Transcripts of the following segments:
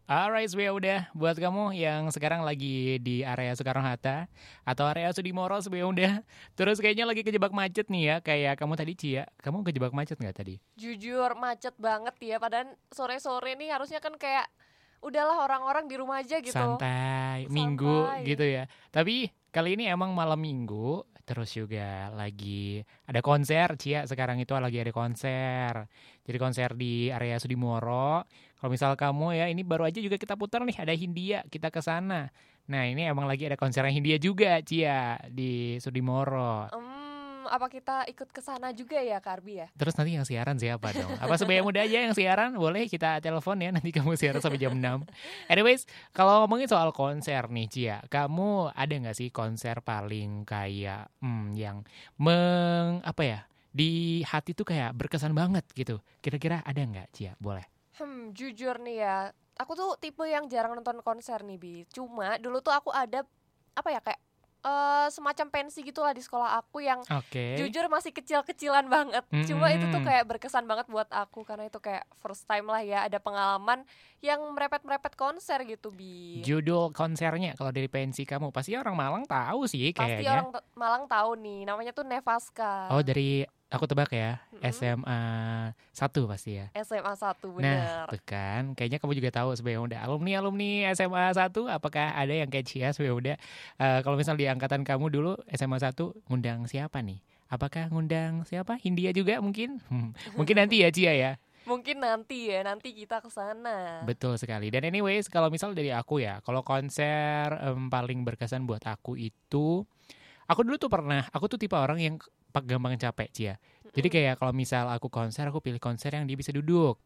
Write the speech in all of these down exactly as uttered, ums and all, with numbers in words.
Alright, ya udah buat kamu yang sekarang lagi di area Soekarno-Hatta atau area Sudimoro ya udah. Terus kayaknya lagi kejebak macet nih ya, kayak kamu tadi Cia. Kamu kejebak macet nggak tadi? Jujur macet banget ya, padahal sore-sore nih harusnya kan kayak udahlah orang-orang di rumah aja gitu. Santai, minggu Santai. gitu ya. Tapi kali ini emang malam minggu, terus juga lagi ada konser Cia. Sekarang itu lagi ada konser. Jadi konser di area Sudimoro. Kalau misal kamu ya, ini baru aja juga kita putar nih, ada Hindia, kita ke sana. Nah ini emang lagi ada konser Hindia juga Cia di Sudimoro. Hmm, apa kita ikut ke sana juga ya, Kak Arbi ya? Terus nanti yang siaran siapa dong? Apa Sebaya Muda aja yang siaran? Boleh kita telepon ya, nanti kamu siaran sampai jam enam. Anyways, kalau ngomongin soal konser nih Cia, kamu ada nggak sih konser paling kayak hmm, yang meng apa ya, di hati tuh kayak berkesan banget gitu? Kira-kira ada nggak Cia? Boleh. Hmm, jujur nih ya, aku tuh tipe yang jarang nonton konser nih, Bi. Cuma dulu tuh aku ada apa ya kayak eh semacam pensi gitulah di sekolah aku yang Oke. jujur masih kecil-kecilan banget. Cuma itu tuh Mm-mm. kayak berkesan banget buat aku karena itu kayak first time lah ya ada pengalaman yang merepet-merepet konser gitu, Bi. Judul konsernya kalau dari pensi kamu pasti orang Malang tahu sih Pasti kayaknya. orang te- Malang tahu nih, namanya tuh Oh Nevaska. dari aku tebak ya, Mm-mm. S M A satu pasti ya. S M A satu Nah, bener. tuh kan, kayaknya kamu juga tahu sebenarnya udah alumni-alumni S M A satu, apakah ada yang kayak Cia sebenarnya udah eh, kalau misal di angkatan kamu dulu S M A satu ngundang siapa nih? Apakah ngundang siapa? Hindia juga mungkin? Hmm, mungkin nanti ya Cia ya. Mungkin nanti ya, nanti kita ke sana. Betul sekali. Dan anyways, kalau misal dari aku ya, kalau konser em, paling berkesan buat aku itu, aku dulu tuh pernah, aku tuh tipe orang yang pak- gampang capek Cia. Jadi Mm-mm. kayak kalau misal aku konser, aku pilih konser yang dia bisa duduk.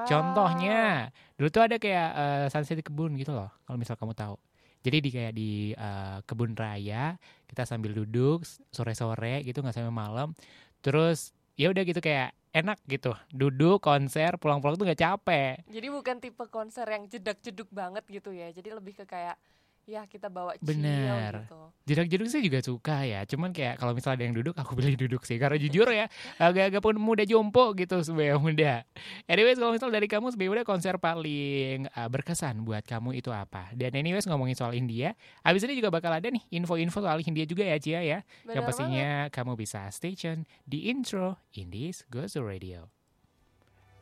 Ah, Contohnya, dulu tuh ada kayak eh, sunset di kebun gitu loh, kalau misal kamu tahu. Jadi di kayak di eh, kebun raya, kita sambil duduk s- sore-sore gitu, nggak sampai malam. Terus ya udah gitu kayak enak gitu, duduk konser pulang-pulang tuh nggak capek. jadi bukan tipe konser yang jedak-jeduk banget gitu ya. Jadi lebih ke kayak ya kita bawa chill Bener. gitu. Jedak-jeduk sih juga suka ya. Cuman kayak kalau misalnya ada yang duduk, aku pilih duduk sih. Karena jujur ya, agak-agak pun muda jompo gitu sebenarnya muda. Anyways, kalau misal dari kamu sebenarnya udah konser paling uh, berkesan buat kamu itu apa? Dan anyways ngomongin soal India, abis ini juga bakal ada nih info-info soal India juga ya Cia ya. Yang Bener banget. pastinya kamu bisa stay tune di intro Indies Goes to Radio.